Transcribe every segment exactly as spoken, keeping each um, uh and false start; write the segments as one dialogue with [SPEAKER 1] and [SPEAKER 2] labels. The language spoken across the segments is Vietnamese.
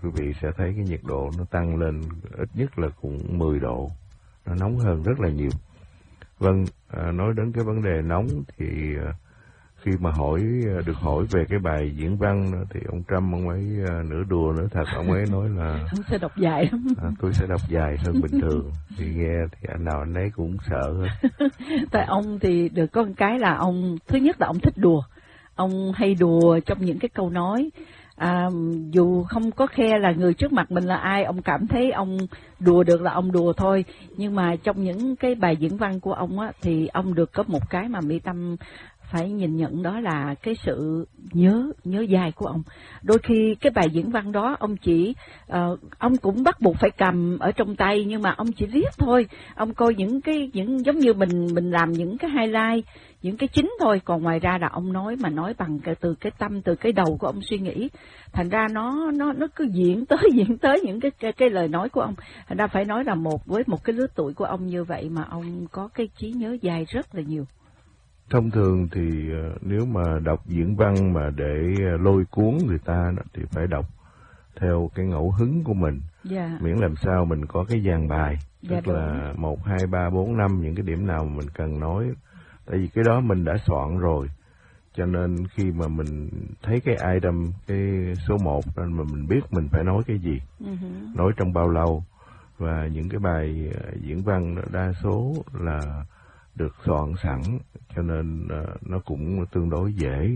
[SPEAKER 1] quý vị sẽ thấy cái nhiệt độ nó tăng lên ít nhất là cũng mười độ, nó nóng hơn rất là nhiều. Vâng, à, nói đến cái vấn đề nóng thì à, khi mà hỏi được hỏi về cái bài diễn văn thì ông Trump ông ấy à, nửa đùa nửa thật, ông ấy nói là
[SPEAKER 2] ông sẽ đọc dài lắm.
[SPEAKER 1] À, tôi sẽ đọc dài hơn bình thường. Thì nghe thì anh nào anh ấy cũng sợ hết.
[SPEAKER 2] Tại ông thì được có một cái là ông, thứ nhất là ông thích đùa, ông hay đùa trong những cái câu nói. À, dù không có khe là người trước mặt mình là ai, ông cảm thấy ông đùa được là ông đùa thôi. Nhưng mà trong những cái bài diễn văn của ông á, thì ông được có một cái mà Mỹ Tâm phải nhìn nhận, đó là cái sự nhớ nhớ dài của ông. Đôi khi cái bài diễn văn đó ông chỉ uh, ông cũng bắt buộc phải cầm ở trong tay, nhưng mà ông chỉ viết thôi. Ông coi những cái những giống như mình mình làm những cái highlight, những cái chính thôi, còn ngoài ra là ông nói mà nói bằng cái, từ cái tâm, từ cái đầu của ông suy nghĩ. Thành ra nó nó nó cứ diễn tới diễn tới những cái cái, cái lời nói của ông. Thành ra phải nói là một với một cái lứa tuổi của ông như vậy mà ông có cái trí nhớ dài rất là nhiều.
[SPEAKER 1] Thông thường thì nếu mà đọc diễn văn mà để lôi cuốn người ta thì phải đọc theo cái ngẫu hứng của mình.
[SPEAKER 2] Yeah.
[SPEAKER 1] Miễn làm sao mình có cái dàn bài,
[SPEAKER 2] yeah,
[SPEAKER 1] tức là một, hai, ba, bốn, năm, những cái điểm nào mà mình cần nói. Tại vì cái đó mình đã soạn rồi, cho nên khi mà mình thấy cái item, cái số một nên mà mình biết mình phải nói cái gì, uh-huh. nói trong bao lâu. Và những cái bài diễn văn đa số là được soạn sẵn, cho nên uh, nó cũng tương đối dễ.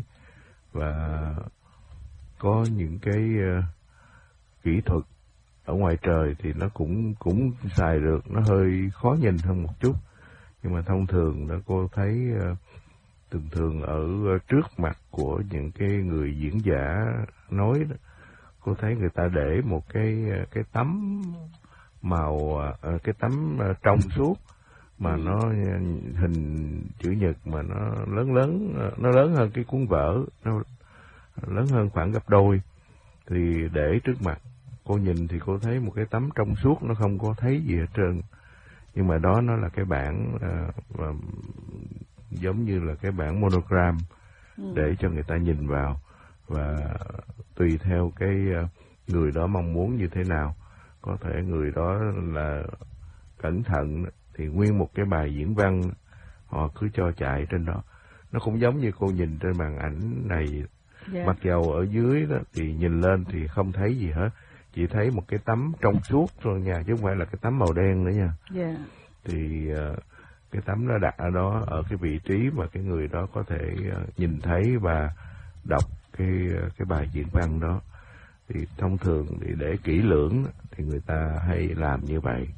[SPEAKER 1] Và có những cái uh, kỹ thuật ở ngoài trời thì nó cũng cũng xài được, nó hơi khó nhìn hơn một chút. Nhưng mà thông thường đó cô thấy uh, thường thường ở uh, trước mặt của những cái người diễn giả nói đó, cô thấy người ta để một cái uh, cái tấm màu uh, cái tấm uh, trong suốt mà ừ. nó hình chữ nhật mà nó lớn lớn, nó lớn hơn cái cuốn vở, nó lớn hơn khoảng gấp đôi. Thì để trước mặt cô nhìn thì cô thấy một cái tấm trong suốt, nó không có thấy gì hết trơn. Nhưng mà đó nó là cái bản uh, uh, giống như là cái bản monogram, ừ. để cho người ta nhìn vào. Và tùy theo cái uh, người đó mong muốn như thế nào, có thể người đó là cẩn thận thì nguyên một cái bài diễn văn họ cứ cho chạy trên đó. Nó cũng giống như cô nhìn trên màn ảnh này, yeah. mặc dầu ở dưới đó thì nhìn lên thì không thấy gì hết, chỉ thấy một cái tấm trong suốt thôi nha, chứ không phải là cái tấm màu đen nữa nha.
[SPEAKER 2] Yeah.
[SPEAKER 1] Thì uh, cái tấm nó đặt ở đó, ở cái vị trí mà cái người đó có thể uh, nhìn thấy và đọc cái uh, cái bài diễn văn đó. Thì thông thường thì để kỹ lưỡng thì người ta hay làm như vậy,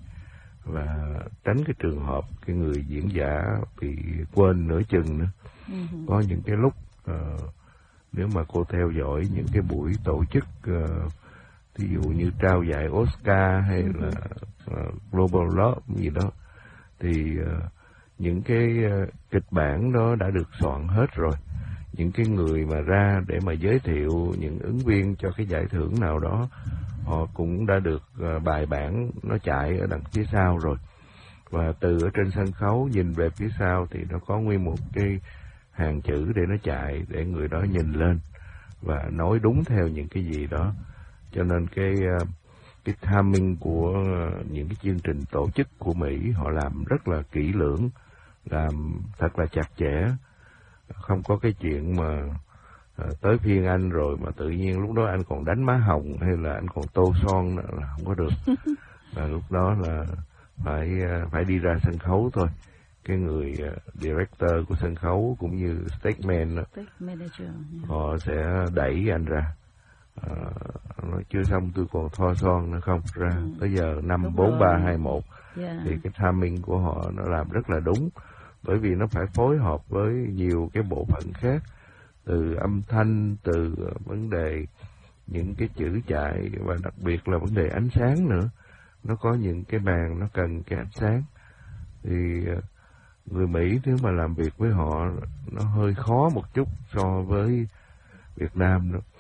[SPEAKER 1] và tránh cái trường hợp cái người diễn giả bị quên nửa chừng nữa. Uh-huh. Có những cái lúc uh, nếu mà cô theo dõi những cái buổi tổ chức uh, ví dụ như trao giải Oscar hay uh-huh. là uh, Global Love gì đó, thì uh, những cái uh, kịch bản đó đã được soạn hết rồi. Những cái người mà ra để mà giới thiệu những ứng viên cho cái giải thưởng nào đó, họ cũng đã được uh, bài bản nó chạy ở đằng phía sau rồi. Và từ ở trên sân khấu nhìn về phía sau thì nó có nguyên một cái hàng chữ để nó chạy, để người đó nhìn lên và nói đúng theo những cái gì đó. Cho nên cái uh, cái timing của uh, những cái chương trình tổ chức của Mỹ, họ làm rất là kỹ lưỡng, làm thật là chặt chẽ. Không có cái chuyện mà à, tới phiên anh rồi mà tự nhiên lúc đó anh còn đánh má hồng hay là anh còn tô son nữa, là không có được. Và lúc đó là phải phải đi ra sân khấu thôi. Cái người uh, director của sân khấu cũng như stage man đó,
[SPEAKER 2] stage manager, yeah.
[SPEAKER 1] họ sẽ đẩy anh ra. À, nói chưa xong tôi còn thoa son nữa không, ra ừ. tới giờ năm bốn ba hai một, thì cái timing của họ nó làm rất là đúng. Bởi vì nó phải phối hợp với nhiều cái bộ phận khác, từ âm thanh, từ vấn đề những cái chữ chạy, và đặc biệt là vấn đề ánh sáng nữa. Nó có những cái bàn nó cần cái ánh sáng. Thì người Mỹ nếu mà làm việc với họ nó hơi khó một chút so với Việt Nam nữa.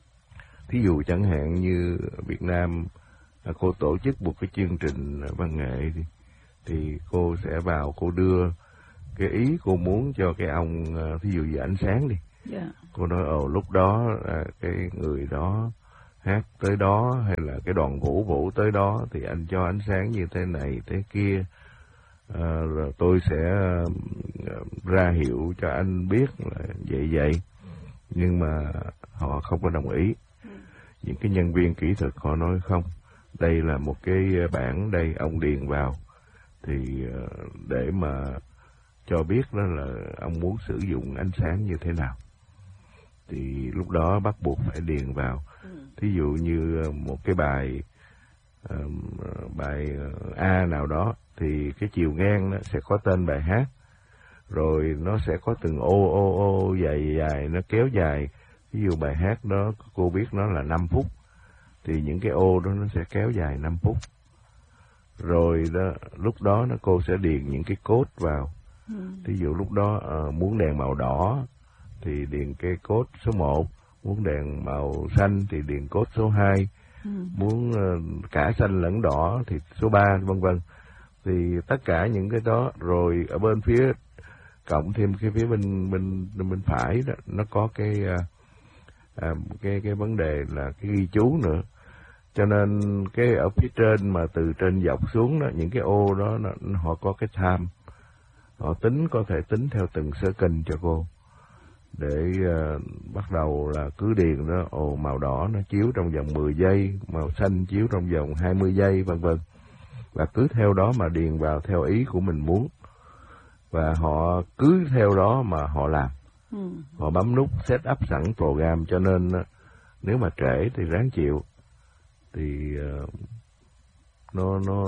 [SPEAKER 1] Thí dụ chẳng hạn như Việt Nam cô tổ chức một cái chương trình văn nghệ thì, thì cô sẽ vào cô đưa cái ý cô muốn cho cái ông, thí dụ như ánh sáng đi. Yeah. Cô nói ồ lúc đó à, cái người đó hát tới đó, hay là cái đoàn vũ vũ tới đó thì anh cho ánh sáng như thế này thế kia, à, rồi tôi sẽ ra hiệu cho anh biết là vậy vậy. Nhưng mà họ không có đồng ý. Những cái nhân viên kỹ thuật họ nói không, đây là một cái bảng đây, ông điền vào thì để mà cho biết đó là ông muốn sử dụng ánh sáng như thế nào, thì lúc đó bắt buộc phải điền vào. Thí dụ như một cái bài uh, bài A nào đó thì cái chiều ngang nó sẽ có tên bài hát, rồi nó sẽ có từng ô ô ô dài dài, nó kéo dài. Ví dụ bài hát đó cô biết nó là năm phút, thì những cái ô đó nó sẽ kéo dài năm phút. Rồi đó, lúc đó nó cô sẽ điền những cái code vào. Ừ. Ví dụ lúc đó uh, muốn đèn màu đỏ thì điền cái code số một, muốn đèn màu xanh thì điền code số hai, ừ. muốn uh, cả xanh lẫn đỏ thì số ba, vân vân. Thì tất cả những cái đó, rồi ở bên phía cộng thêm cái phía bên bên bên phải đó, nó có cái uh, À, cái cái vấn đề là cái ghi chú nữa. Cho nên cái ở phía trên mà từ trên dọc xuống đó, những cái ô đó nó, họ có cái time, họ tính, có thể tính theo từng second cho cô, để uh, bắt đầu là cứ điền đó, ồ màu đỏ nó chiếu trong vòng mười giây, màu xanh chiếu trong vòng hai mươi giây, vân vân. Và cứ theo đó mà điền vào theo ý của mình muốn, và họ cứ theo đó mà họ làm. Ừ. Họ bấm nút set up sẵn program, cho nên nếu mà trễ thì ráng chịu. Thì uh, nó nó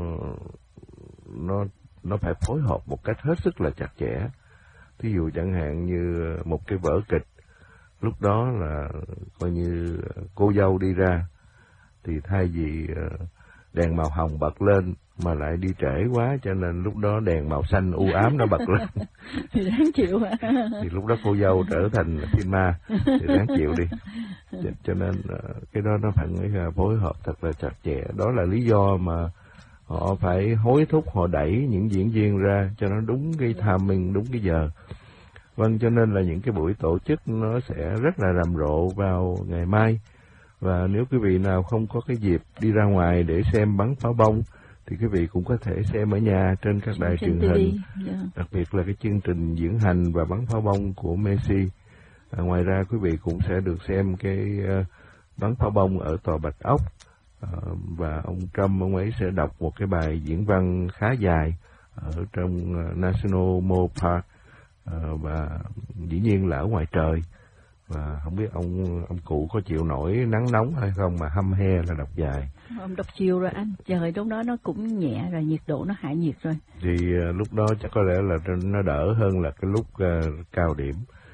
[SPEAKER 1] nó nó phải phối hợp một cách hết sức là chặt chẽ. Thí dụ chẳng hạn như một cái vở kịch, lúc đó là coi như cô dâu đi ra, thì thay vì uh, đèn màu hồng bật lên mà lại đi trễ quá, cho nên lúc đó đèn màu xanh u ám nó bật lên.
[SPEAKER 2] Thì đáng chịu hả?
[SPEAKER 1] Thì lúc đó cô dâu trở thành phim ma, thì đáng chịu đi. Cho nên cái đó nó phải phối hợp thật là chặt chẽ. Đó là lý do mà họ phải hối thúc, họ đẩy những diễn viên ra cho nó đúng cái timing, đúng cái giờ. Vâng, cho nên là những cái buổi tổ chức nó sẽ rất là rầm rộ vào ngày mai. Và nếu quý vị nào không có cái dịp đi ra ngoài để xem bắn pháo bông, thì quý vị cũng có thể xem ở nhà trên các đài truyền hình, yeah. Đặc biệt là cái chương trình diễn hành và bắn pháo bông của Messi. À, ngoài ra quý vị cũng sẽ được xem cái uh, bắn pháo bông ở tòa Bạch Ốc, uh, và ông Trump ông ấy sẽ đọc một cái bài diễn văn khá dài ở trong uh, National Mall Park, uh, và dĩ nhiên là ở ngoài trời. Và không biết ông ông cụ có chịu nổi nắng nóng hay không mà hăm he là đọc dài.
[SPEAKER 2] Ông đọc chiều rồi anh, trời lúc đó nó cũng nhẹ rồi, nhiệt độ nó hạ nhiệt rồi.
[SPEAKER 1] Thì uh, lúc đó chắc có lẽ là nó đỡ hơn là cái lúc uh, cao điểm.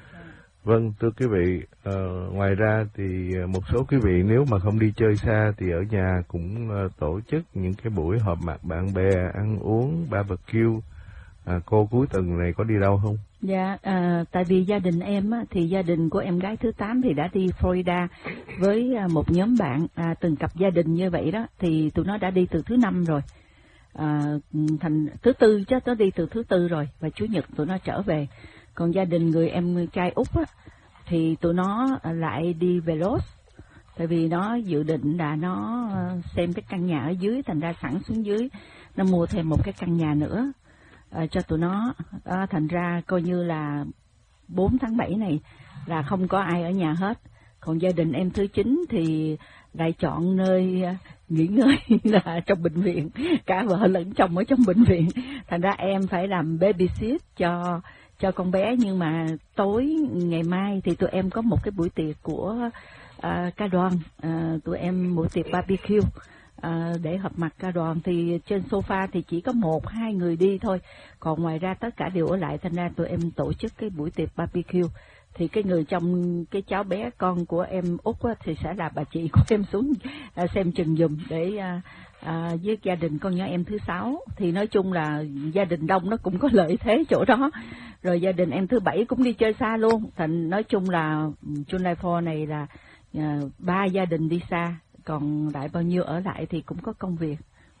[SPEAKER 1] Vâng, thưa quý vị, uh, ngoài ra thì một số quý vị nếu mà không đi chơi xa thì ở nhà cũng uh, tổ chức những cái buổi họp mặt bạn bè, ăn uống, barbecue. À, cô cuối tuần này có đi đâu không?
[SPEAKER 2] Dạ, à, tại vì gia đình em á, thì gia đình của em gái thứ tám thì đã đi Florida với à, một nhóm bạn, à, từng cặp gia đình như vậy đó, thì tụi nó đã đi từ thứ năm rồi, à, thành thứ tư chứ, nó đi từ thứ tư rồi, và chủ nhật tụi nó trở về. Còn gia đình người em trai út á, thì tụi nó lại đi về Los, tại vì nó dự định là nó xem cái căn nhà ở dưới, thành ra sẵn xuống dưới nó mua thêm một cái căn nhà nữa. À, cho tụi nó, à, thành ra coi như là bốn tháng bảy này là không có ai ở nhà hết. Còn gia đình em thứ chín thì lại chọn nơi nghỉ ngơi là trong bệnh viện, cả vợ lẫn chồng ở trong bệnh viện, thành ra em phải làm babysit cho cho con bé. Nhưng mà tối ngày mai thì tụi em có một cái buổi tiệc của à, ca đoàn, à, tụi em buổi tiệc barbecue. À, để họp mặt ca đoàn, thì trên sofa thì chỉ có một hai người đi thôi, còn ngoài ra tất cả đều ở lại, thành ra tụi em tổ chức cái buổi tiệc barbecue. Thì cái người trong cái cháu bé con của em út á, thì sẽ là bà chị của em xuống à, xem chừng giùm để à, à, với gia đình con nhỏ em thứ sáu. Thì nói chung là gia đình đông nó cũng có lợi thế chỗ đó. Rồi gia đình em thứ bảy cũng đi chơi xa luôn, thành nói chung là July fourth này là à, ba gia đình đi xa, còn lại bao nhiêu ở lại thì cũng có công việc.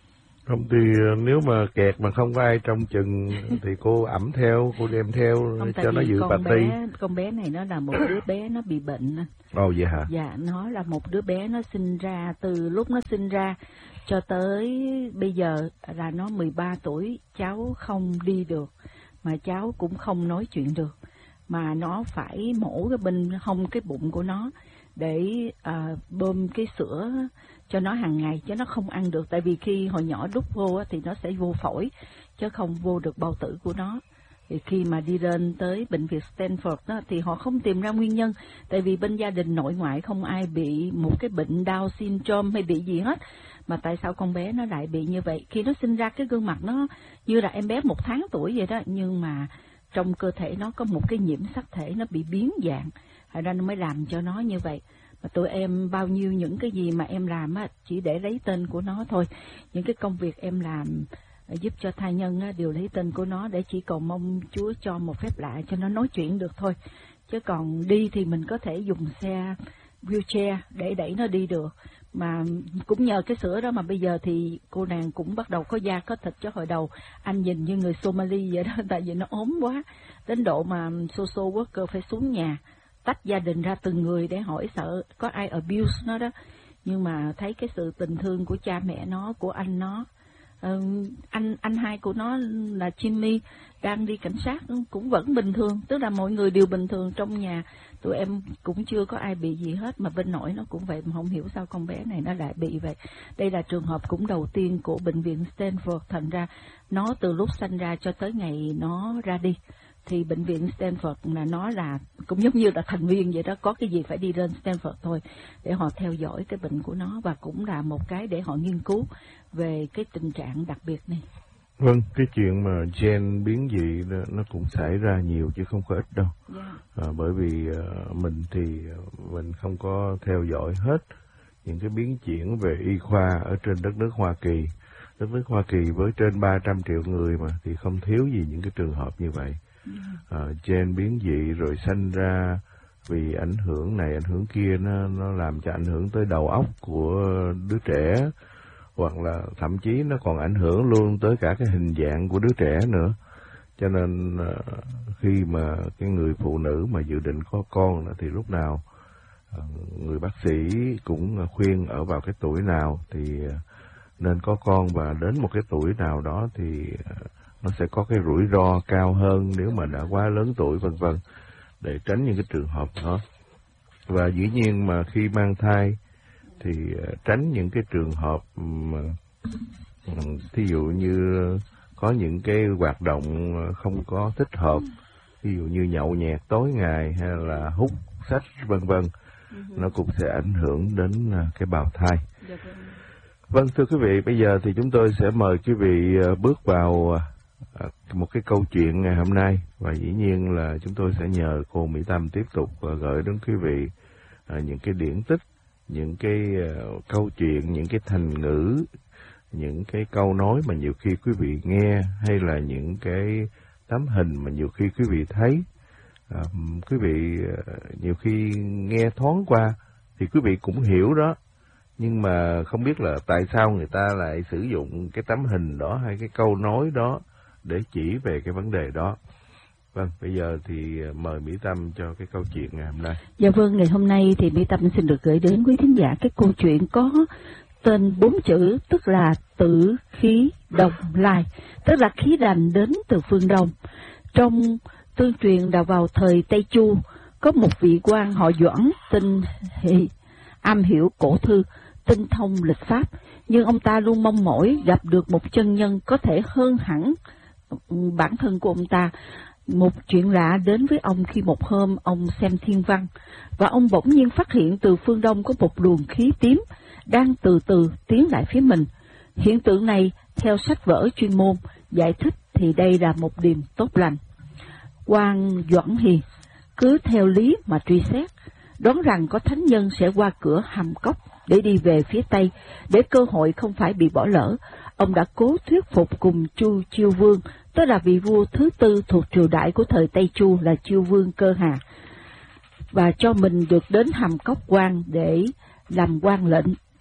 [SPEAKER 1] Không thì nếu mà kẹt mà không có ai trong chừng thì cô ẵm theo, cô đem theo
[SPEAKER 2] không,
[SPEAKER 1] cho nó dự party.
[SPEAKER 2] Bé, con bé này nó là một đứa bé nó bị bệnh.
[SPEAKER 1] Ồ oh, vậy hả?
[SPEAKER 2] Dạ, nó là một đứa bé nó sinh ra, từ lúc nó sinh ra cho tới bây giờ là nó mười ba tuổi, cháu không đi được, mà cháu cũng không nói chuyện được, mà nó phải mổ cái bên hông cái bụng của nó để à, bơm cái sữa cho nó hàng ngày, chứ nó không ăn được, tại vì khi hồi nhỏ đút vô thì nó sẽ vô phổi, chứ không vô được bao tử của nó. Thì khi mà đi lên tới bệnh viện Stanford đó, thì họ không tìm ra nguyên nhân, tại vì bên gia đình nội ngoại không ai bị một cái bệnh Down syndrome hay bị gì hết, mà tại sao con bé nó lại bị như vậy? Khi nó sinh ra cái gương mặt nó như là em bé một tháng tuổi vậy đó, nhưng mà trong cơ thể nó có một cái nhiễm sắc thể nó bị biến dạng, thành ra nó mới làm cho nó như vậy. Mà tụi em bao nhiêu những cái gì mà em làm á, chỉ để lấy tên của nó thôi. Những cái công việc em làm giúp cho thai nhân á, đều lấy tên của nó, để chỉ cầu mong Chúa cho một phép lạ cho nó nói chuyện được thôi. Chứ còn đi thì mình có thể dùng xe wheelchair để đẩy nó đi được. Mà cũng nhờ cái sữa đó mà bây giờ thì cô nàng cũng bắt đầu có da có thịt, cho hồi đầu anh nhìn như người Somali vậy đó, tại vì nó ốm quá, đến độ mà social worker phải xuống nhà tách gia đình ra từng người để hỏi sợ có ai abuse nó đó. Nhưng mà thấy cái sự tình thương của cha mẹ nó, của anh nó, uh, anh anh hai của nó là Jimmy đang đi cảnh sát cũng vẫn bình thường, tức là mọi người đều bình thường trong nhà, tụi em cũng chưa có ai bị gì hết, mà bên nội nó cũng vậy, mà không hiểu sao con bé này nó lại bị vậy. Đây là trường hợp cũng đầu tiên của bệnh viện Stanford, thành ra nó từ lúc sinh ra cho tới ngày nó ra đi thì bệnh viện Stanford là nó là cũng giống như là thành viên vậy đó, có cái gì phải đi lên Stanford thôi để họ theo dõi cái bệnh của nó, và cũng là một cái để họ nghiên cứu về cái tình trạng đặc biệt này.
[SPEAKER 1] Vâng, cái chuyện mà gen biến dị nó cũng xảy ra nhiều chứ không có ít đâu. Yeah. À, bởi vì uh, mình thì mình không có theo dõi hết những cái biến chuyển về y khoa ở trên đất nước Hoa Kỳ. Đất nước Hoa Kỳ với trên ba trăm triệu người mà, thì không thiếu gì những cái trường hợp như vậy. À, gen biến dị rồi sanh ra vì ảnh hưởng này ảnh hưởng kia, nó nó làm cho ảnh hưởng tới đầu óc của đứa trẻ, hoặc là thậm chí nó còn ảnh hưởng luôn tới cả cái hình dạng của đứa trẻ nữa. Cho nên khi mà cái người phụ nữ mà dự định có con thì lúc nào người bác sĩ cũng khuyên ở vào cái tuổi nào thì nên có con, và đến một cái tuổi nào đó thì nó sẽ có cái rủi ro cao hơn nếu mà đã quá lớn tuổi, vân vân, để tránh những cái trường hợp đó. Và dĩ nhiên mà khi mang thai thì tránh những cái trường hợp mà thí dụ như có những cái hoạt động không có thích hợp, ví dụ như nhậu nhẹt tối ngày hay là hút sách vân vân, nó cũng sẽ ảnh hưởng đến cái bào thai. Vâng, thưa quý vị, bây giờ thì chúng tôi sẽ mời quý vị bước vào một cái câu chuyện ngày hôm nay, và dĩ nhiên là chúng tôi sẽ nhờ cô Mỹ Tâm tiếp tục gửi đến quý vị những cái điển tích, những cái câu chuyện, những cái thành ngữ, những cái câu nói mà nhiều khi quý vị nghe, hay là những cái tấm hình mà nhiều khi quý vị thấy. À, quý vị nhiều khi nghe thoáng qua thì quý vị cũng hiểu đó, nhưng mà không biết là tại sao người ta lại sử dụng cái tấm hình đó hay cái câu nói đó để chỉ về cái vấn đề đó. Vâng, bây giờ thì mời Mỹ Tâm cho cái câu chuyện ngày hôm nay.
[SPEAKER 2] Dạ vâng, ngày hôm nay thì Mỹ Tâm xin được gửi đến quý thính giả cái câu chuyện có tên bốn chữ, tức là tử khí đồng lai, tức là khí lành đến từ phương Đông. Trong tương truyền là vào thời Tây Chu, có một vị quan họ Doãn tinh hỷ, am hiểu cổ thư, tinh thông lịch pháp, nhưng ông ta luôn mong mỏi gặp được một chân nhân có thể hơn hẳn bản thân của ông ta. Một chuyện lạ đến với ông khi một hôm ông xem thiên văn, và ông bỗng nhiên phát hiện từ phương Đông có một luồng khí tím đang từ từ tiến lại phía mình. Hiện tượng này theo sách vở chuyên môn giải thích thì đây là một điềm tốt lành. Quan Doãn Hì cứ theo lý mà truy xét, đoán rằng có thánh nhân sẽ qua cửa hầm cốc để đi về phía Tây, để cơ hội không phải bị bỏ lỡ. Ông đã cố thuyết phục cùng Chu Chiêu Vương, tức là vị vua thứ tư thuộc triều đại của thời Tây Chu là Chiêu Vương Cơ Hà, và cho mình được đến hầm cốc quan để làm quan lệnh.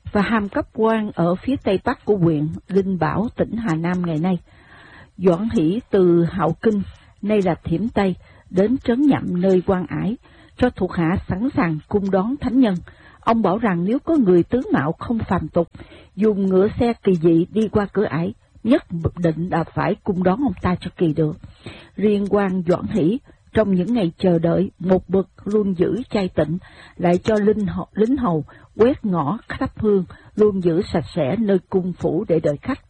[SPEAKER 2] và hàm cấp quan ở phía tây bắc của huyện Linh Bảo, tỉnh Hà Nam ngày nay. Doãn Hỷ từ Hạo Kinh, nay là Thiểm Tây, đến trấn Nhậm nơi Quan Ải, cho thuộc hạ sẵn sàng cung đón thánh nhân. Ông bảo rằng nếu có người tướng mạo không phàm tục, dùng ngựa xe kỳ dị đi qua cửa ải, nhất định là phải cung đón ông ta cho kỳ được. Riêng quan Doãn Hỷ, trong những ngày chờ đợi, một bậc luôn giữ chay tịnh, lại cho linh hầu, lính hầu quét ngõ thắp hương, luôn giữ sạch sẽ nơi cung phủ để đợi khách.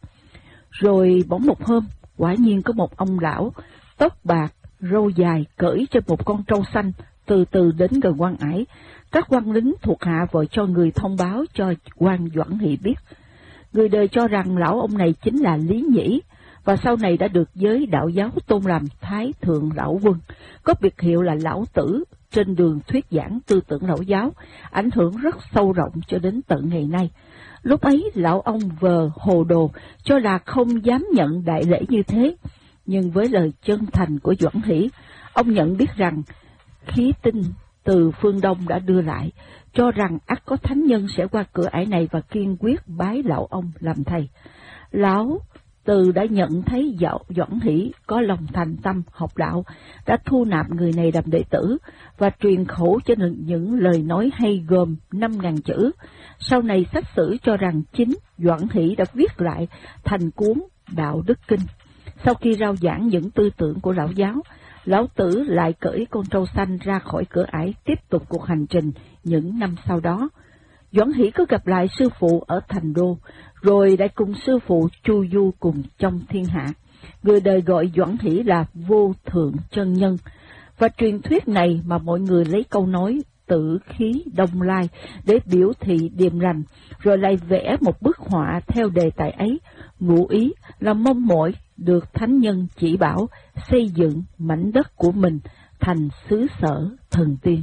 [SPEAKER 2] Rồi bỗng một hôm, quả nhiên có một ông lão, tóc bạc, râu dài, cởi trên một con trâu xanh, từ từ đến gần Quan Ải. Các quan lính thuộc hạ vội cho người thông báo cho quan Doãn Hỷ biết. Người đời cho rằng lão ông này chính là Lý Nhĩ, và sau này đã được giới đạo giáo tôn làm Thái Thượng Lão Quân, có biệt hiệu là Lão Tử, trên đường thuyết giảng tư tưởng lão giáo, ảnh hưởng rất sâu rộng cho đến tận ngày nay. Lúc ấy lão ông vờ hồ đồ, cho là không dám nhận đại lễ như thế, nhưng với lời chân thành của Doãn Hỷ, ông nhận biết rằng khí tinh từ phương Đông đã đưa lại, cho rằng ắt có thánh nhân sẽ qua cửa ải này và kiên quyết bái lão ông làm thầy. Lão Từ đã nhận thấy Doãn Hỷ có lòng thành tâm học đạo, đã thu nạp người này làm đệ tử và truyền khẩu cho những lời nói hay gồm năm ngàn chữ. Sau này sách sử cho rằng chính Doãn Hỷ đã viết lại thành cuốn Đạo Đức Kinh. Sau khi rao giảng những tư tưởng của lão giáo, Lão Tử lại cởi con trâu xanh ra khỏi cửa ải, tiếp tục cuộc hành trình những năm sau đó. Doãn Hỷ có gặp lại sư phụ ở thành đô, rồi đã cùng sư phụ chu du cùng trong thiên hạ. Người đời gọi Doãn Hỷ là Vô Thượng Chân Nhân, và truyền thuyết này mà mọi người lấy câu nói tử khí đông lai để biểu thị điềm lành, rồi lại vẽ một bức họa theo đề tài ấy, ngụ ý là mong mỏi được thánh nhân chỉ bảo xây dựng mảnh đất của mình thành xứ sở thần tiên.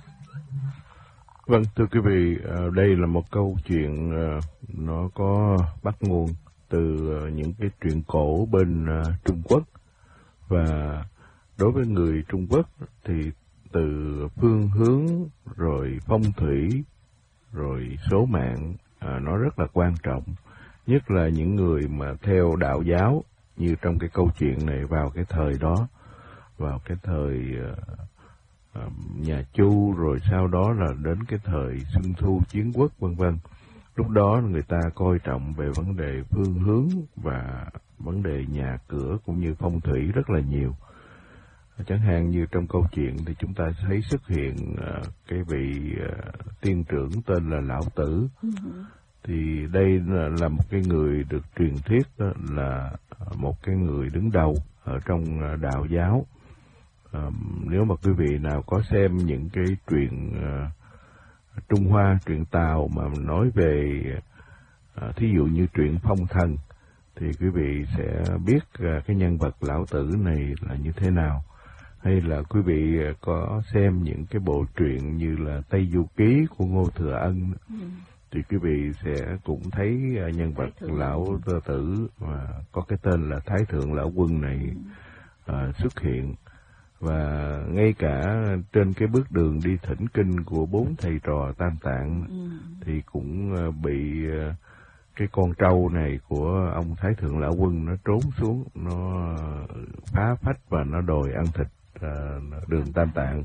[SPEAKER 1] Vâng, thưa quý vị, đây là một câu chuyện nó có bắt nguồn từ những cái truyện cổ bên Trung Quốc, và đối với người Trung Quốc thì từ phương hướng rồi phong thủy rồi số mạng nó rất là quan trọng, nhất là những người mà theo đạo giáo, như trong cái câu chuyện này vào cái thời đó, vào cái thời uh, nhà Chu, rồi sau đó là đến cái thời Xuân Thu Chiến Quốc vân vân. Lúc đó người ta coi trọng về vấn đề phương hướng và vấn đề nhà cửa cũng như phong thủy rất là nhiều. Chẳng hạn như trong câu chuyện thì chúng ta thấy xuất hiện uh, cái vị uh, tiên trưởng tên là Lão Tử. Uh-huh. Thì đây là một cái người được truyền thuyết đó là một cái người đứng đầu ở trong đạo giáo. À, nếu mà quý vị nào có xem những cái truyện uh, Trung Hoa, truyện Tàu mà nói về uh, thí dụ như truyện Phong Thần, thì quý vị sẽ biết uh, cái nhân vật Lão Tử này là như thế nào. Hay là quý vị uh, có xem những cái bộ truyện như là Tây Du Ký của Ngô Thừa Ân, ừ. thì quý vị sẽ cũng thấy uh, nhân vật Lão Tử mà có cái tên là Thái Thượng Lão Quân này uh, xuất hiện. Và ngay cả trên cái bước đường đi thỉnh kinh của bốn thầy trò Tam Tạng ừ. thì cũng uh, bị uh, cái con trâu này của ông Thái Thượng Lão Quân nó trốn xuống, nó phá phách và nó đòi ăn thịt uh, đường Tam Tạng.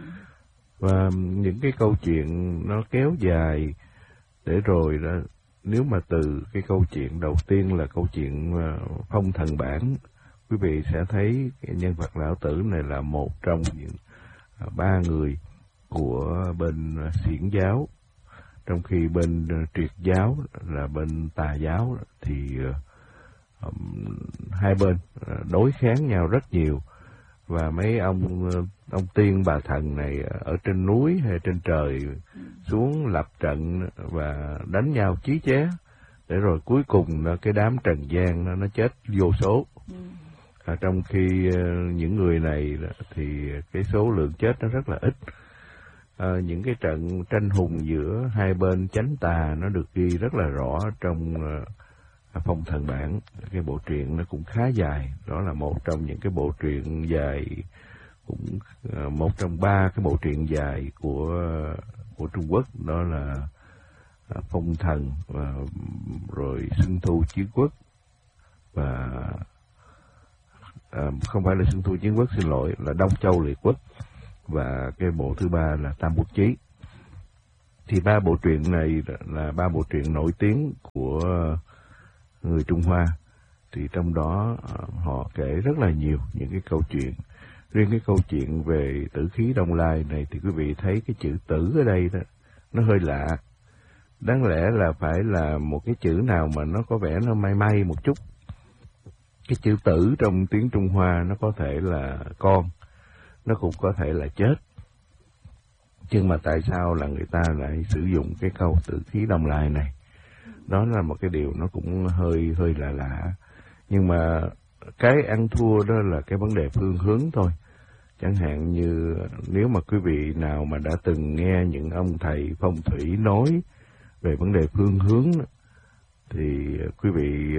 [SPEAKER 1] Và những cái câu chuyện nó kéo dài, để rồi đó, nếu mà từ cái câu chuyện đầu tiên là câu chuyện uh, Phong Thần Bản, quý vị sẽ thấy cái nhân vật Lão Tử này là một trong những uh, ba người của bên uh, Xiển giáo, trong khi bên uh, Triệt giáo là bên Tà giáo thì uh, um, hai bên uh, đối kháng nhau rất nhiều. Và mấy ông uh, ông tiên bà thần này ở trên núi hay trên trời xuống lập trận và đánh nhau chí chóe, để rồi cuối cùng nó, cái đám trần gian nó, nó chết vô số. À, trong khi uh, những người này thì cái số lượng chết nó rất là ít. À, những cái trận tranh hùng giữa hai bên chánh tà nó được ghi rất là rõ trong uh, Phong Thần Bản. Cái bộ truyện nó cũng khá dài, đó là một trong những cái bộ truyện dài, cũng uh, một trong ba cái bộ truyện dài của uh, của Trung Quốc, đó là phong thần, và rồi Xuân Thu Chiến Quốc, và à, không phải là Xuân Thu Chiến Quốc, xin lỗi, là Đông Châu Liệt Quốc, và cái bộ thứ ba là Tam Quốc Chí. Thì ba bộ truyện này là ba bộ truyện nổi tiếng của người Trung Hoa. Thì trong đó họ kể rất là nhiều những cái câu chuyện. Riêng cái câu chuyện về tử khí Đông Lai này thì quý vị thấy cái chữ tử ở đây đó, nó hơi lạ. Đáng lẽ là phải là một cái chữ nào mà nó có vẻ nó may may một chút. Cái chữ tử trong tiếng Trung Hoa nó có thể là con, nó cũng có thể là chết. Nhưng mà tại sao là người ta lại sử dụng cái câu tử khí Đông Lai này? Đó là một cái điều nó cũng hơi hơi lạ lạ. Nhưng mà cái ăn thua đó là cái vấn đề phương hướng thôi. Chẳng hạn như nếu mà quý vị nào mà đã từng nghe những ông thầy phong thủy nói về vấn đề phương hướng thì quý vị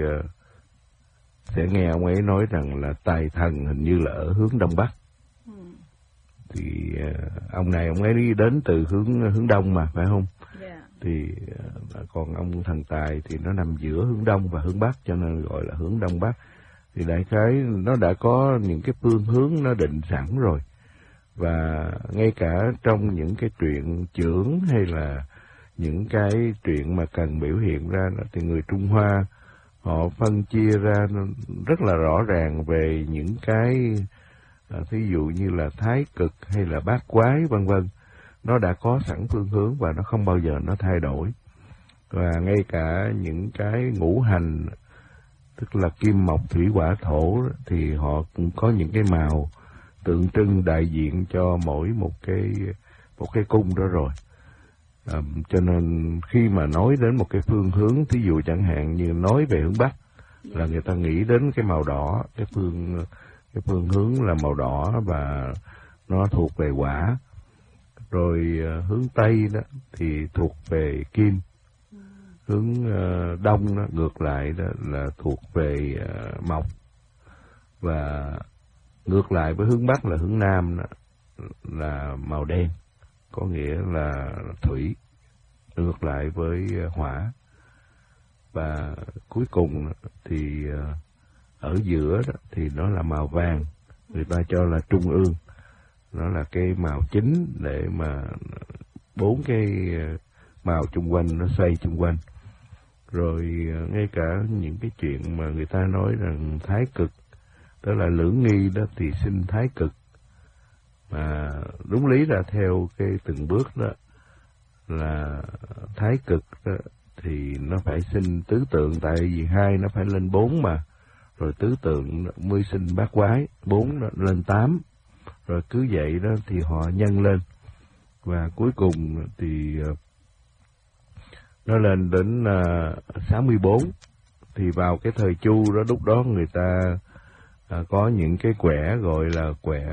[SPEAKER 1] sẽ nghe ông ấy nói rằng là tài thần hình như là ở hướng Đông Bắc. Ừ. Thì ông này ông ấy đi đến từ hướng hướng Đông mà, phải không? Yeah. Thì còn ông thần tài thì nó nằm giữa hướng Đông và hướng Bắc, cho nên gọi là hướng Đông Bắc. Thì đại khái nó đã có những cái phương hướng nó định sẵn rồi. Và ngay cả trong những cái truyện chưởng hay là những cái chuyện mà cần biểu hiện ra thì người Trung Hoa họ phân chia ra rất là rõ ràng về những cái thí dụ như là thái cực hay là bát quái vân vân. Nó đã có sẵn phương hướng và nó không bao giờ nó thay đổi. Và ngay cả những cái ngũ hành, tức là kim mộc thủy hỏa thổ, thì họ cũng có những cái màu tượng trưng đại diện cho mỗi một cái một cái cung đó rồi. À, cho nên khi mà nói đến một cái phương hướng, thí dụ chẳng hạn như nói về hướng Bắc là người ta nghĩ đến cái màu đỏ, cái phương cái phương hướng là màu đỏ và nó thuộc về hỏa. Rồi uh, hướng Tây đó thì thuộc về kim. Hướng uh, Đông đó, ngược lại đó là thuộc về uh, mộc. Và ngược lại với hướng Bắc là hướng Nam đó, là màu đen, có nghĩa là thủy, ngược lại với hỏa. Và cuối cùng thì ở giữa đó, thì nó là màu vàng, người ta cho là trung ương, nó là cái màu chính để mà bốn cái màu chung quanh nó xoay chung quanh. Rồi ngay cả những cái chuyện mà người ta nói rằng thái cực, tức là lưỡng nghi đó thì sinh thái cực. Mà đúng lý là theo cái từng bước đó là thái cực đó, thì nó phải sinh tứ tượng, tại vì hai nó phải lên bốn mà. Rồi tứ tượng mới sinh bát quái, bốn nó lên tám. Rồi cứ vậy đó thì họ nhân lên. Và cuối cùng thì nó lên đến sáu mươi bốn. Thì vào cái thời Chu đó, lúc đó người ta À, có những cái quẻ gọi là quẻ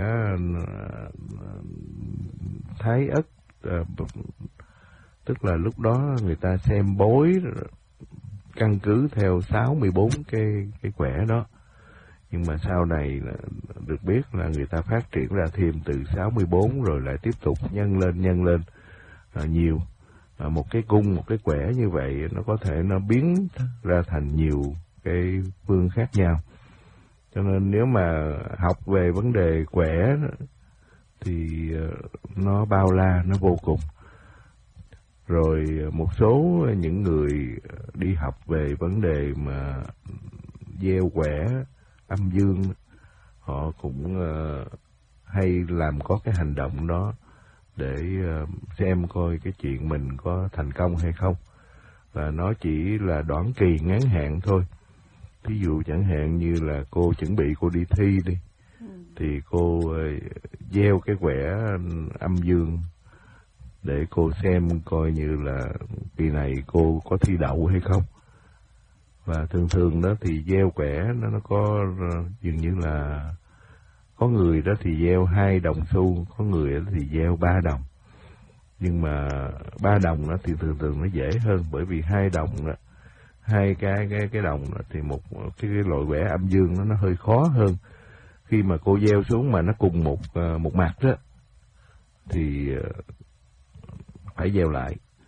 [SPEAKER 1] thái ất, à, tức là lúc đó người ta xem bói căn cứ theo sáu mươi bốn cái cái quẻ đó. Nhưng mà sau này là, được biết là người ta phát triển ra thêm từ sáu mươi bốn rồi lại tiếp tục nhân lên nhân lên à, nhiều. À, một cái cung, một cái quẻ như vậy nó có thể nó biến ra thành nhiều cái phương khác nhau. Cho nên nếu mà học về vấn đề quẻ thì nó bao la, nó vô cùng. Rồi một số những người đi học về vấn đề mà gieo quẻ âm dương, họ cũng hay làm có cái hành động đó để xem coi cái chuyện mình có thành công hay không. Và nó chỉ là đoạn kỳ ngắn hạn thôi. Ví dụ chẳng hạn như là cô chuẩn bị cô đi thi đi, ừ. thì cô uh, gieo cái quẻ âm dương để cô xem coi như là kỳ này cô có thi đậu hay không. Và thường thường đó thì gieo quẻ nó, nó có uh, dường như là có người đó thì gieo hai đồng xu, có người đó thì gieo ba đồng. Nhưng mà ba đồng đó thì thường thường nó dễ hơn, bởi vì hai đồng đó, hai cái cái cái đồng thì một cái, cái loại quẻ âm dương nó nó hơi khó hơn. Khi mà cô gieo xuống mà nó cùng một một mặt đó thì phải gieo lại.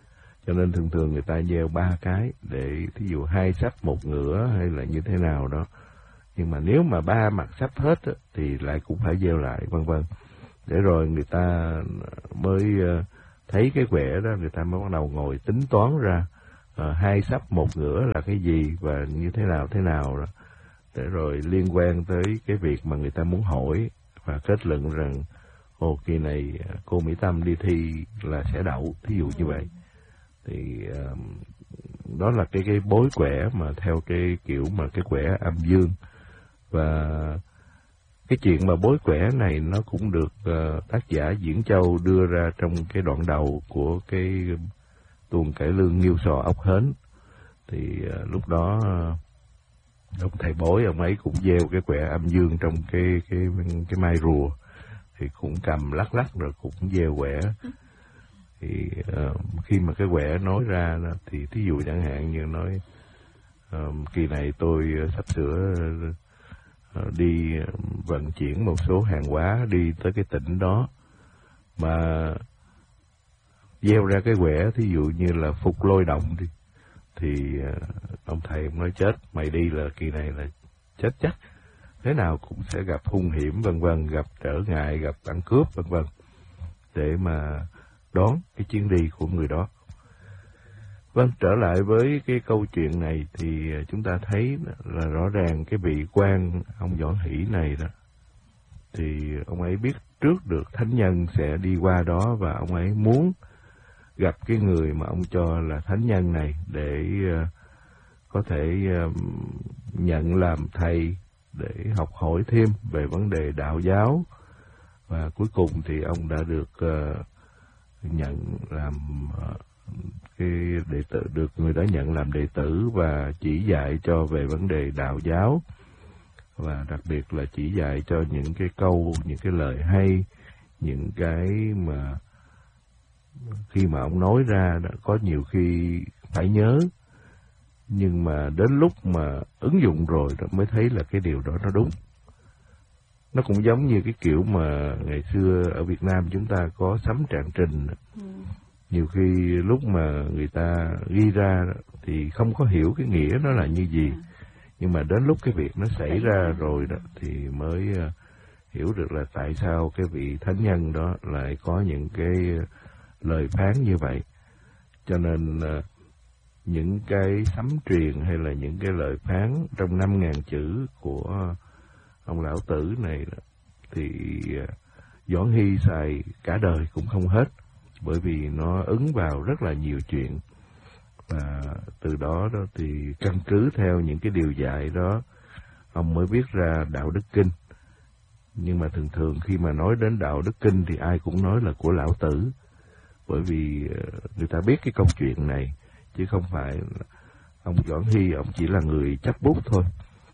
[SPEAKER 1] Cho nên thường thường người ta gieo ba cái để thí dụ hai sắp một ngửa hay là như thế nào đó. Nhưng mà nếu mà ba mặt sắp hết á, thì lại cũng phải gieo lại, vân vân. Để rồi người ta mới thấy cái quẻ đó, người ta mới bắt đầu ngồi tính toán ra uh, hai sắp một ngửa là cái gì và như thế nào thế nào đó. Để rồi liên quan tới cái việc mà người ta muốn hỏi và kết luận rằng ồ kỳ này cô Mỹ Tâm đi thi là sẽ đậu, thí dụ như vậy. Thì uh, đó là cái cái bối quẻ mà theo cái kiểu mà cái quẻ âm dương. Và cái chuyện mà bối quẻ này nó cũng được uh, tác giả Diễn Châu đưa ra trong cái đoạn đầu của cái tuồng cải lương Nghiêu Sò Ốc Hến. Thì uh, lúc đó uh, ông thầy bói ông ấy cũng gieo cái quẻ âm dương trong cái cái cái mai rùa, thì cũng cầm lắc lắc rồi cũng gieo quẻ. Thì uh, khi mà cái quẻ nói ra thì thí dụ chẳng hạn như nói uh, kỳ này tôi uh, sắp sửa uh, đi vận chuyển một số hàng hóa đi tới cái tỉnh đó, mà gieo ra cái quẻ thí dụ như là Phục Lôi Động đi, thì uh, ông thầy ông nói chết, mày đi là kỳ này là chết chắc, thế nào cũng sẽ gặp hung hiểm vân vân, gặp trở ngại, gặp ăn cướp vân vân, để mà đón cái chuyến đi của người đó. Vâng, trở lại với cái câu chuyện này thì chúng ta thấy là rõ ràng cái vị quan ông Võ Hỷ này đó, thì ông ấy biết trước được thánh nhân sẽ đi qua đó, và ông ấy muốn gặp cái người mà ông cho là thánh nhân này để uh, có thể uh, nhận làm thầy, để học hỏi thêm về vấn đề đạo giáo. Và cuối cùng thì ông đã được uh, nhận làm uh, cái đệ tử, được người đó nhận làm đệ tử và chỉ dạy cho về vấn đề đạo giáo, và đặc biệt là chỉ dạy cho những cái câu, những cái lời hay, những cái mà khi mà ông nói ra đã có nhiều khi phải nhớ, nhưng mà đến lúc mà ứng dụng rồi đó mới thấy là cái điều đó nó đúng. Nó cũng giống như cái kiểu mà ngày xưa ở Việt Nam chúng ta có sấm trạng trình. Ừ. Nhiều khi lúc mà người ta ghi ra thì không có hiểu cái nghĩa nó là như gì. À. Nhưng mà đến lúc cái việc nó xảy ra rồi đó thì mới uh, hiểu được là tại sao cái vị thánh nhân đó lại có những cái lời phán như vậy. Cho nên uh, những cái sấm truyền hay là những cái lời phán trong năm ngàn chữ của ông lão tử này thì Doãn Hy xài cả đời cũng không hết, bởi vì nó ứng vào rất là nhiều chuyện. Và từ đó đó thì căn cứ theo những cái điều dạy đó, ông mới viết ra Đạo Đức Kinh. Nhưng mà thường thường khi mà nói đến Đạo Đức Kinh thì ai cũng nói là của lão tử, bởi vì người ta biết cái câu chuyện này, chứ không phải ông Doãn Hy ông chỉ là người chấp bút thôi.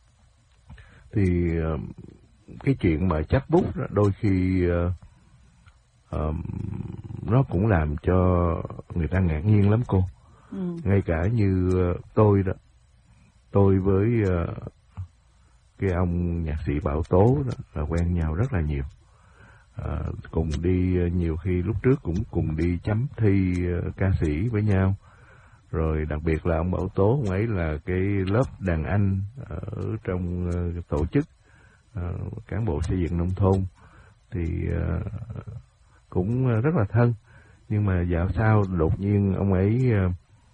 [SPEAKER 1] Thì cái chuyện mà chấp bút đó, đôi khi uh, uh, nó cũng làm cho người ta ngạc nhiên lắm cô. Ừ. Ngay cả như uh, tôi đó, tôi với uh, cái ông nhạc sĩ Bảo Tố đó là quen nhau rất là nhiều. Uh, cùng đi uh, nhiều khi lúc trước cũng cùng đi chấm thi uh, ca sĩ với nhau. Rồi đặc biệt là ông Bảo Tố, ông ấy là cái lớp đàn anh ở trong uh, tổ chức uh, cán bộ xây dựng nông thôn, thì uh, cũng rất là thân. Nhưng mà dạo sau đột nhiên ông ấy uh,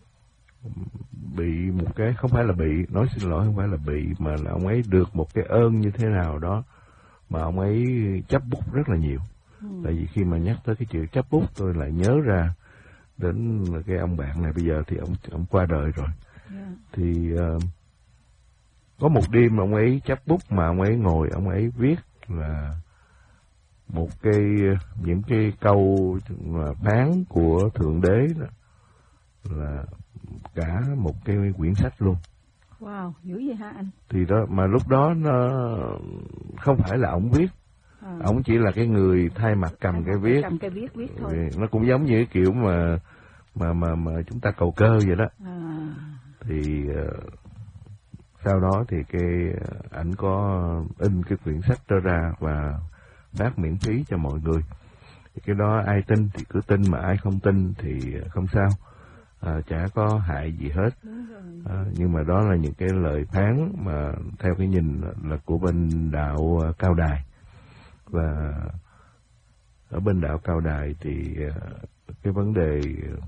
[SPEAKER 1] bị một cái, không phải là bị, nói xin lỗi, không phải là bị, mà là ông ấy được một cái ơn như thế nào đó mà ông ấy chấp bút rất là nhiều. Ừ. Tại vì khi mà nhắc tới cái chuyện chấp bút, tôi lại nhớ ra đến cái ông bạn này, bây giờ thì ông ông qua đời rồi. Yeah. Thì uh, có một đêm ông ấy chấp bút mà ông ấy ngồi, ông ấy viết là một cái những cái câu mà phán của Thượng Đế đó, là cả một cái quyển sách luôn.
[SPEAKER 2] Wow, dữ vậy hả anh?
[SPEAKER 1] Thì đó, mà lúc đó nó không phải là ông viết. À. Ông chỉ là cái người thay mặt cầm cái viết,
[SPEAKER 2] cầm cái viết viết thôi.
[SPEAKER 1] Nó cũng giống như cái kiểu mà mà mà mà chúng ta cầu cơ vậy đó. À. Thì uh, sau đó thì cái ảnh có in cái quyển sách đó ra và phát miễn phí cho mọi người. Thì cái đó ai tin thì cứ tin, mà ai không tin thì không sao. à, chả có hại gì hết. À, nhưng mà đó là những cái lời phán mà theo cái nhìn là của bên đạo Cao Đài. Và ở bên đạo Cao Đài thì cái vấn đề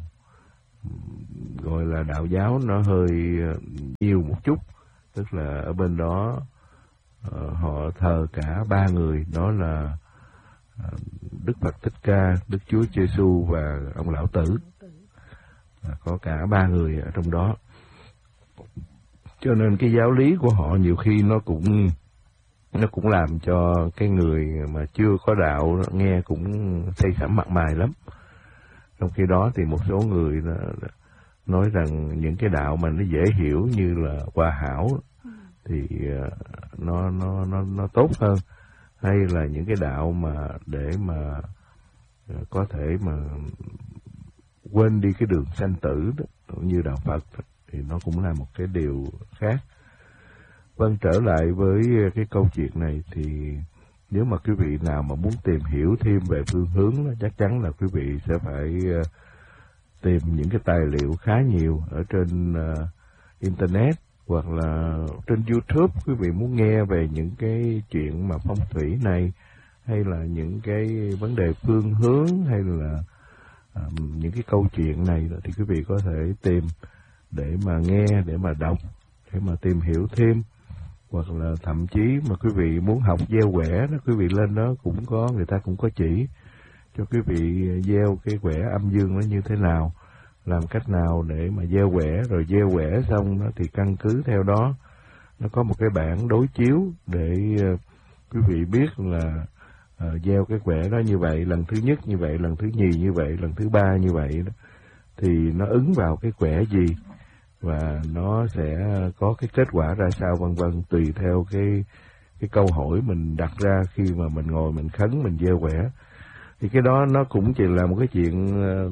[SPEAKER 1] gọi là đạo giáo nó hơi nhiều một chút, tức là ở bên đó uh, họ thờ cả ba người, đó là uh, Đức Phật Thích Ca, Đức Chúa Giêsu và ông Lão Tử. Uh, có cả ba người ở trong đó, cho nên cái giáo lý của họ nhiều khi nó cũng nó cũng làm cho cái người mà chưa có đạo nghe cũng say sẩm mặt mày lắm. Trong khi đó thì một số người nói rằng những cái đạo mà nó dễ hiểu như là Hòa Hảo thì nó nó nó nó tốt hơn, hay là những cái đạo mà để mà có thể mà quên đi cái đường sanh tử đó, như đạo Phật đó, thì nó cũng là một cái điều khác. Vâng, trở lại với cái câu chuyện này thì nếu mà quý vị nào mà muốn tìm hiểu thêm về phương hướng đó, chắc chắn là quý vị sẽ phải uh, tìm những cái tài liệu khá nhiều ở trên uh, Internet hoặc là trên YouTube. Quý vị muốn nghe về những cái chuyện mà phong thủy này, hay là những cái vấn đề phương hướng, hay là um, những cái câu chuyện này thì quý vị có thể tìm để mà nghe, để mà đọc, để mà tìm hiểu thêm. Hoặc là thậm chí mà quý vị muốn học gieo quẻ đó, quý vị lên đó cũng có, người ta cũng có chỉ cho quý vị gieo cái quẻ âm dương nó như thế nào, làm cách nào để mà gieo quẻ, rồi gieo quẻ xong đó thì căn cứ theo đó nó có một cái bảng đối chiếu để uh, quý vị biết là uh, gieo cái quẻ đó như vậy, lần thứ nhất như vậy, lần thứ nhì như vậy, lần thứ ba như vậy đó, thì nó ứng vào cái quẻ gì và nó sẽ có cái kết quả ra sao, vân vân, tùy theo cái cái câu hỏi mình đặt ra khi mà mình ngồi mình khấn, mình gieo quẻ. Thì cái đó nó cũng chỉ là một cái chuyện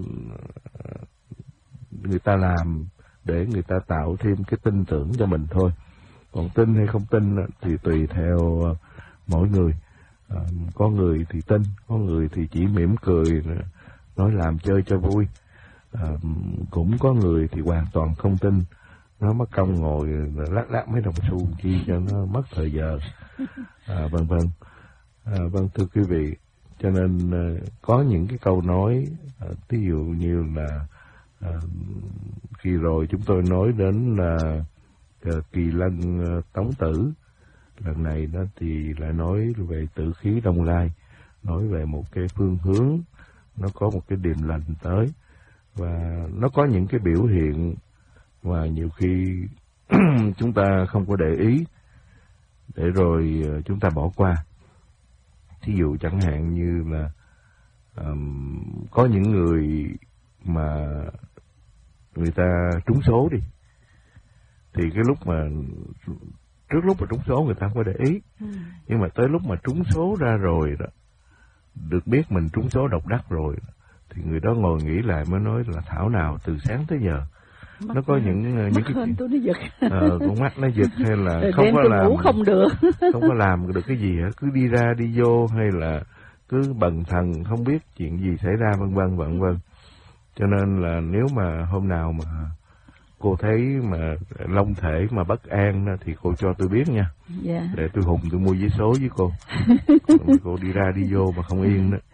[SPEAKER 1] người ta làm để người ta tạo thêm cái tin tưởng cho mình thôi. Còn tin hay không tin thì tùy theo mỗi người. À, có người thì tin, có người thì chỉ mỉm cười nói làm chơi cho vui. À, cũng có người thì hoàn toàn không tin, nó mất công ngồi lát lát mấy đồng xu chi cho nó mất thời giờ, à, vân vân. À, vâng, thưa quý vị, cho nên à, có những cái câu nói, à, ví dụ như là à, khi rồi chúng tôi nói đến là à, Kỳ Lân à, Tống Tử, lần này đó thì lại nói về tử khí Đông Lai, nói về một cái phương hướng, nó có một cái điềm lành tới. Và nó có những cái biểu hiện mà nhiều khi chúng ta không có để ý, để rồi chúng ta bỏ qua. Thí dụ chẳng hạn như là um, có những người mà người ta trúng số đi, thì cái lúc mà trước lúc mà trúng số người ta không có để ý, ừ. nhưng mà tới lúc mà trúng số ra rồi đó, được biết mình trúng số độc đắc rồi, thì người đó ngồi nghĩ lại mới nói là thảo nào từ sáng tới giờ mắt nó có những những cái chuyện tôi nó giật, ờ, con mắt nó giật, hay là rồi không có làm ngủ không được không có làm được cái gì hết, cứ đi ra đi vô, hay là cứ bần thần không biết chuyện gì xảy ra, vân vân vân vân. Cho nên là nếu mà hôm nào mà cô thấy mà long thể mà bất an thì cô cho tôi biết nha, yeah. để tôi hùng tôi mua vé số với cô. Cô đi ra đi vô mà không yên đó.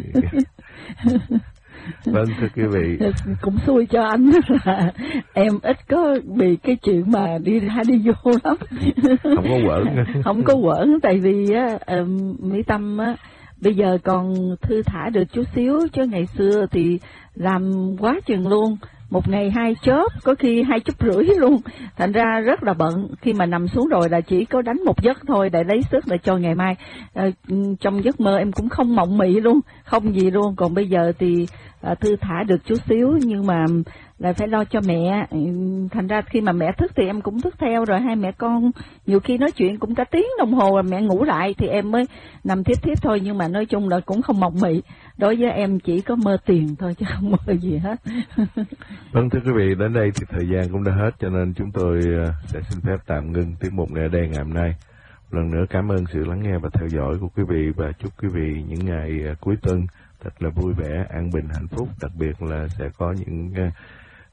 [SPEAKER 1] Vâng, thưa quý vị,
[SPEAKER 2] cũng xui cho anh là em ít có bị cái chuyện mà đi ra đi vô lắm.
[SPEAKER 1] Không có quẩn.
[SPEAKER 2] Không có quẩn, tại vì á, Mỹ Tâm á, bây giờ còn thư thả được chút xíu, chứ ngày xưa thì làm quá chừng luôn. Một ngày hai chớp, có khi hai chớp rưỡi luôn. Thành ra rất là bận. Khi mà nằm xuống rồi là chỉ có đánh một giấc thôi để lấy sức để cho ngày mai. À, trong giấc mơ em cũng không mộng mị luôn, không gì luôn. Còn bây giờ thì à, thư thả được chút xíu, nhưng mà lại phải lo cho mẹ. Thành ra khi mà mẹ thức thì em cũng thức theo, rồi hai mẹ con nhiều khi nói chuyện cũng cả tiếng đồng hồ rồi mẹ ngủ lại thì em mới nằm thiếp thiếp thôi. Nhưng mà nói chung là cũng không mộng mị. Đối với em chỉ có mơ tiền thôi chứ không mơ gì hết.
[SPEAKER 1] Vâng, thưa quý vị, đến đây thì thời gian cũng đã hết, cho nên chúng tôi sẽ xin phép tạm ngưng tiết mục ngày đây ngày hôm nay. Một lần nữa cảm ơn sự lắng nghe và theo dõi của quý vị, và chúc quý vị những ngày cuối tuần thật là vui vẻ, an bình, hạnh phúc. Đặc biệt là sẽ có những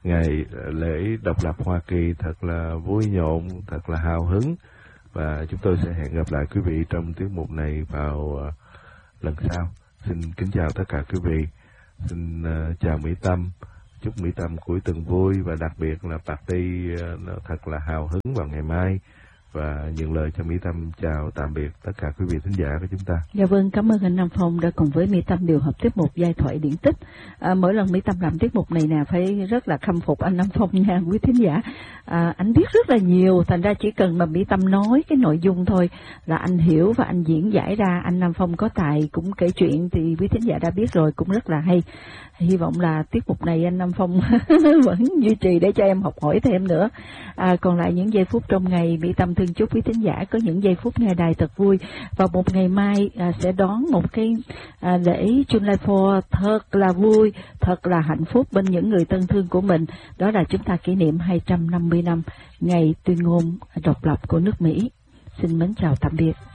[SPEAKER 1] ngày lễ độc lập Hoa Kỳ thật là vui nhộn, thật là hào hứng. Và chúng tôi sẽ hẹn gặp lại quý vị trong tiết mục này vào uh, lần sau. Xin kính chào tất cả quý vị. Xin uh, chào Mỹ Tâm. Chúc Mỹ Tâm cuối tuần vui và đặc biệt là party uh, nó thật là hào hứng vào ngày mai. Và nhận lời cho Mỹ Tâm chào tạm biệt tất cả quý vị thính giả của chúng ta.
[SPEAKER 2] Dạ vâng, cảm ơn anh Nam Phong đã cùng với Mỹ Tâm điều hợp tiết mục Giai thoại điển tích. À, mỗi lần Mỹ Tâm làm tiết mục này nè phải rất là khâm phục anh Nam Phong nha quý thính giả. À, anh biết rất là nhiều, thành ra chỉ cần mà Mỹ Tâm nói cái nội dung thôi là anh hiểu và anh diễn giải ra. Anh Nam Phong có tài cũng kể chuyện thì quý thính giả đã biết rồi, cũng rất là hay. Hy vọng là tiết mục này anh Nam Phong vẫn duy trì để cho em học hỏi thêm nữa. À, còn lại những giây phút trong ngày, Mỹ Tâm thương chúc quý thính giả có những giây phút nghe đài thật vui. Và một ngày mai à, sẽ đón một cái à, lễ July fourth thật là vui, thật là hạnh phúc bên những người thân thương của mình. Đó là chúng ta kỷ niệm hai trăm năm mươi năm ngày tuyên ngôn độc lập của nước Mỹ. Xin mến chào tạm biệt.